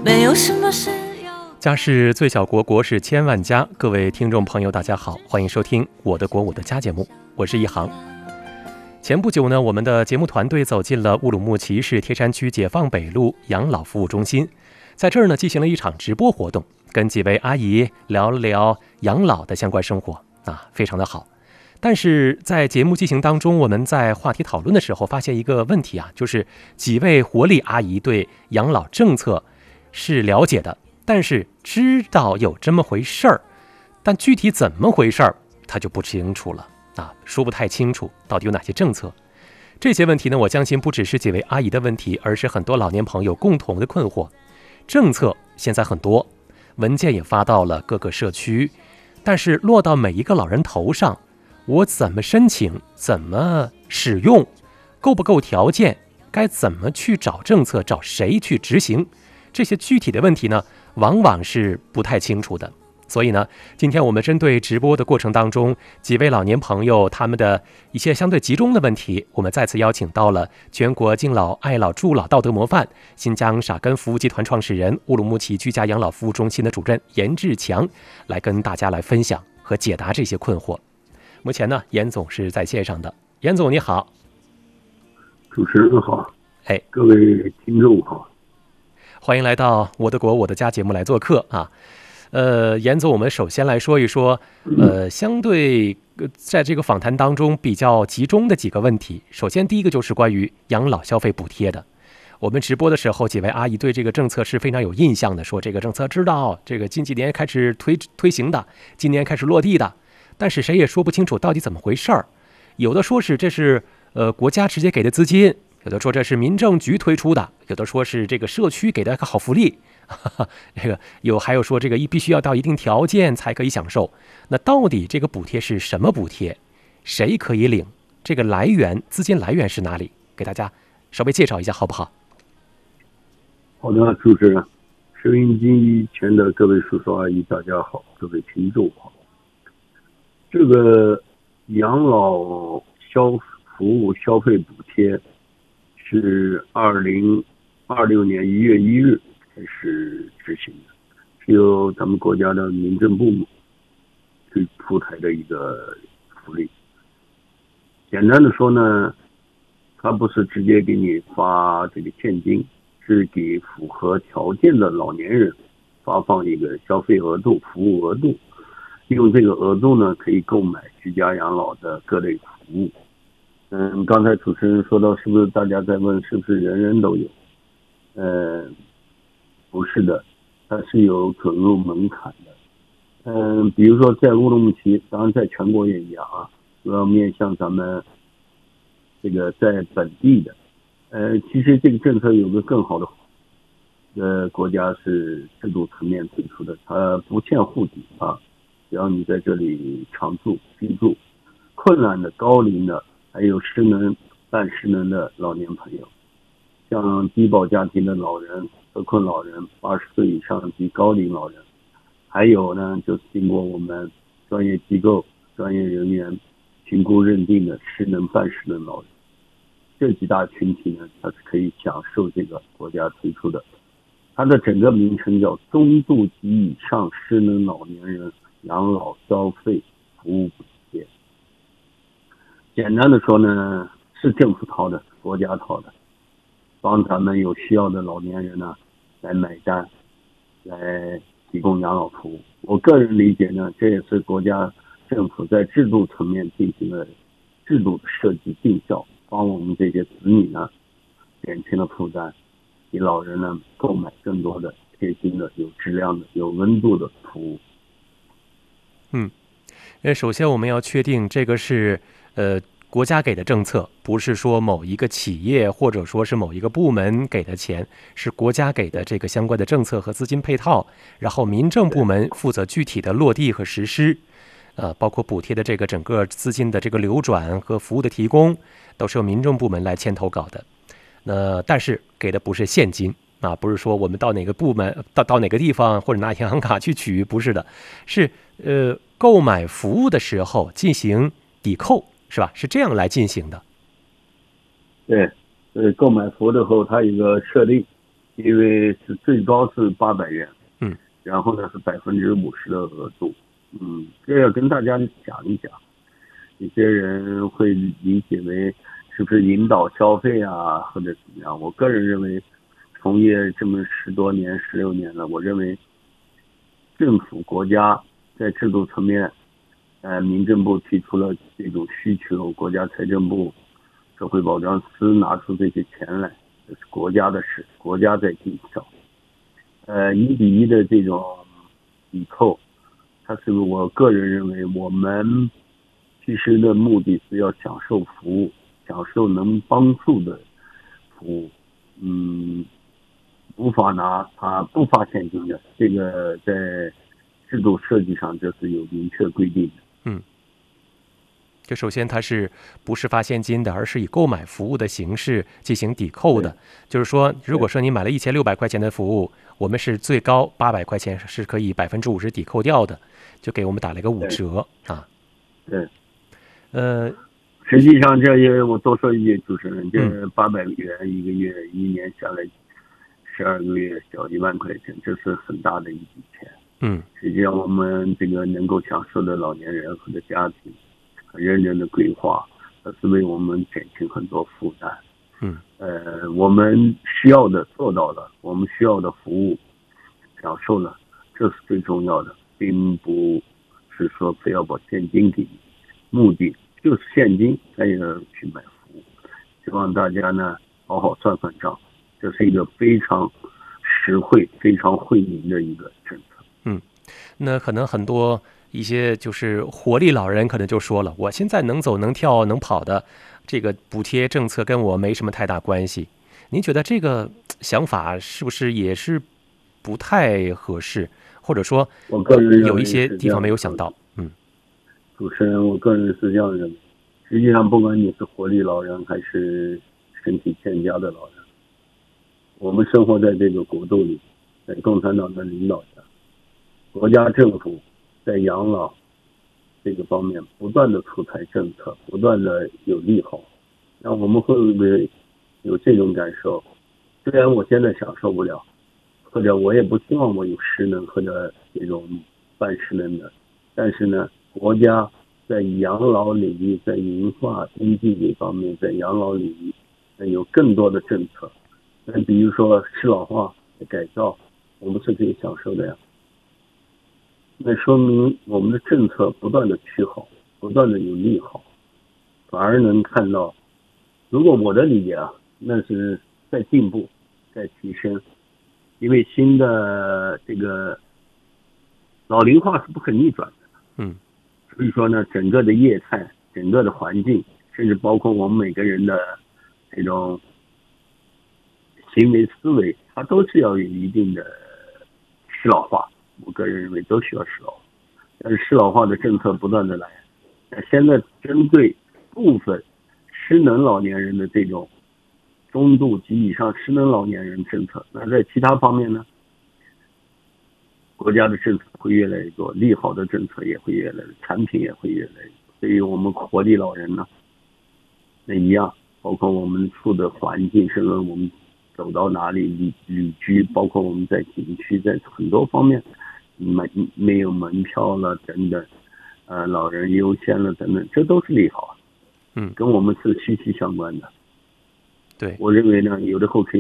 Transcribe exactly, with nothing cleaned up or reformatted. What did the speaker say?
没有什么是要。 家事最小国，国事千万家。各位听众朋友大家好，欢迎收听我的国我的家节目，我是一航。前不久呢，我们的节目团队走进了乌鲁木齐市贴山区解放北路养老服务中心，在这儿呢进行了一场直播活动，跟几位阿姨聊了聊养老的相关生活啊，非常的好。但是在节目进行当中，我们在话题讨论的时候发现一个问题啊，就是几位活力阿姨对养老政策是了解的，但是知道有这么回事儿，但具体怎么回事儿他就不清楚了啊，说不太清楚到底有哪些政策。这些问题呢，我相信不只是几位阿姨的问题，而是很多老年朋友共同的困惑。政策现在很多，文件也发到了各个社区，但是落到每一个老人头上，我怎么申请，怎么使用，够不够条件，该怎么去找政策，找谁去执行，这些具体的问题呢，往往是不太清楚的。所以呢，今天我们针对直播的过程当中，几位老年朋友他们的一些相对集中的问题，我们再次邀请到了全国敬老爱老助老道德模范、新疆傻根服务集团创始人、乌鲁木齐居家养老服务中心的主任严志强，来跟大家来分享和解答这些困惑。目前呢，严总是在线上的。严总你好。 主持人好。 哎， 各位听众好， 欢迎来到我的国我的家节目来做客啊。呃，严总，我们首先来说一说，呃，相对在这个访谈当中比较集中的几个问题。首先，第一个就是关于养老消费补贴的。我们直播的时候，几位阿姨对这个政策是非常有印象的，说这个政策知道，这个近几年开始推推行的，今年开始落地的，但是谁也说不清楚到底怎么回事儿。有的说是这是呃国家直接给的资金，有的说这是民政局推出的，有的说是这个社区给的个好福利。这个有还有说这个必须要到一定条件才可以享受。那到底这个补贴是什么补贴？谁可以领？这个来源资金来源是哪里？给大家稍微介绍一下好不好？ 好的，主持人，收音机前的各位叔叔阿姨大家好，各位听众好。这个养老消服务消费补贴是二零二六年一月一日开始执行的，是由咱们国家的民政部门去出台的一个福利。简单的说呢，它不是直接给你发这个现金，是给符合条件的老年人发放一个消费额度、服务额度，用这个额度呢可以购买居家养老的各类服务。嗯，刚才主持人说到，是不是大家在问是不是人人都有？呃，不是的，它是有准入门槛的。嗯，比如说在乌鲁木齐，当然在全国也一样啊，主要面向咱们这个在本地的。呃，其实这个政策有个更好的，呃，国家是制度层面推出的，它不限户籍啊，只要你在这里常住居住，困难的、高龄的，还有失能、半失能的老年朋友。像低保家庭的老人、特困老人、八十岁以上及高龄老人，还有呢，就是经过我们专业机构、专业人员评估认定的失能、半失能老人，这几大群体呢，它是可以享受这个国家推出的。它的整个名称叫中度及以上失能老年人养老消费服务补贴。简单的说呢，是政府掏的，国家掏的。帮咱们有需要的老年人呢来买单，来提供养老服务。我个人理解呢，这也是国家政府在制度层面进行了制度的设计定效，帮我们这些子女呢减轻了负担，给老人呢购买更多的贴心的、有质量的、有温度的服务。 嗯，呃，首先我们要确定这个是呃。国家给的政策，不是说某一个企业或者说是某一个部门给的钱，是国家给的这个相关的政策和资金配套，然后民政部门负责具体的落地和实施，呃，包括补贴的这个整个资金的这个流转和服务的提供，都是由民政部门来牵头搞的。那但是给的不是现金啊，不是说我们到哪个部门到到哪个地方或者拿银行卡去取，不是的，是呃购买服务的时候进行抵扣。是吧？是这样来进行的。 对，呃，购买服务的后，它有一个设定， 因为是最高是八百元， 嗯， 然后呢是百分之五十的额度，嗯，这要跟大家讲一讲，有些人会理解为是不是引导消费啊，或者怎么样？我个人认为，从业这么十多年、十六年了，我认为政府国家在制度层面，呃，民政部提出了这种需求，国家财政部、社会保障司拿出这些钱来，这是国家的事，国家在尽孝。呃，一比一的这种抵扣，它是我个人认为，我们其实的目的是要享受服务，享受能帮助的服务，嗯，无法拿它不发现金的，这个在制度设计上这是有明确规定的。 嗯，就首先它是不是发现金的，而是以购买服务的形式进行抵扣的。就是说，如果说你买了一千六百块钱的服务，我们是最高八百块钱是可以百分之五十抵扣掉的，就给我们打了一个五折啊。 对， 呃， 实际上这也我多说一句，主持人，这八百元一个月，一年下来十二个月小一万块钱，这是很大的一笔钱。 嗯， 实际上我们这个能够享受的老年人和的家庭，很认真的规划，这是为我们减轻很多负担。 嗯， 呃，我们需要的做到了，我们需要的服务享受了，这是最重要的，并不是说非要把现金给你，目的就是现金才有去买服务。希望大家呢好好算算账，这是一个非常实惠、非常惠民的一个政策。 嗯，那可能很多一些就是活力老人可能就说了，我现在能走能跳能跑的，这个补贴政策跟我没什么太大关系。您觉得这个想法是不是也是不太合适，或者说我个人有一些地方没有想到？嗯， 主持人，我个人是这样认为，实际上不管你是活力老人还是身体欠佳的老人，我们生活在这个国度里，在共产党的领导下，国家政府在养老这个方面不断的出台政策，不断的有利好，那我们会不会有这种感受？虽然我现在享受不了，或者我也不希望我有失能或者这种半失能的，但是呢，国家在养老领域，在银发经济这方面，在养老领域有更多的政策。那比如说适老化的改造，我们是可以享受的呀。那说明我们的政策不断的趋好，不断的有利好，反而能看到，如果我的理解啊，那是在进步，在提升，因为新的这个老龄化是不可逆转的。 嗯， 所以说呢，整个的业态，整个的环境，甚至包括我们每个人的这种行为思维，它都是要有一定的适老化。我个人认为都需要适老化，但是适老化的政策不断的来。现在针对部分失能老年人的这种中度及以上失能老年人政策，那在其他方面呢，国家的政策会越来越多，利好的政策也会越来越，产品也会越来越多。对于我们活力老人呢，那一样，包括我们住的环境，甚至我们走到哪里旅旅居，包括我们在景区，在很多方面没没有门票了等等，呃，老人优先了等等，这都是利好， 嗯， 跟我们是息息相关的。 对， 我认为呢，有的后可以